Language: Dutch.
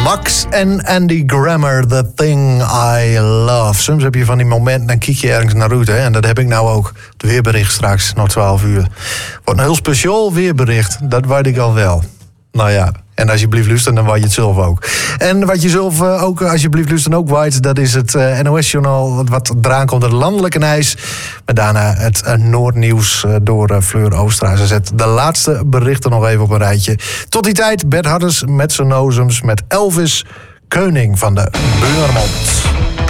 Max en Andy Grammer, The Thing I Love. Soms heb je van die momenten, dan kijk je ergens naar uit. Hè? En dat heb ik nou ook. Het weerbericht straks, nog 12 uur. Wordt een heel speciaal weerbericht, dat weet ik al wel. Nou ja, en alsjeblieft luisteren, dan weet je het zelf ook. En wat je zelf ook alsjeblieft luisteren ook weet, dat is het NOS-journaal wat eraan komt, het landelijke ijs. Maar daarna het Noordnieuws door Fleur Oostra. Ze zet de laatste berichten nog even op een rijtje. Tot die tijd, Bert Harders met zijn nozems met Elvis Keuning van de Buurmond.